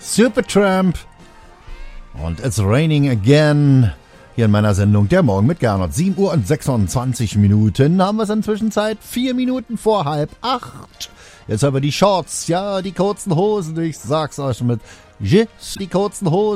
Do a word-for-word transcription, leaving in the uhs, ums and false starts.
Supertramp und It's Raining Again. Hier in meiner Sendung Der Morgen mit Gernot. sieben Uhr und sechsundzwanzig Minuten haben wir es inzwischen Zeit. Vier Minuten vor halb acht. Jetzt aber die Shorts, ja, die kurzen Hosen. Ich sag's euch mit J, die kurzen Hosen.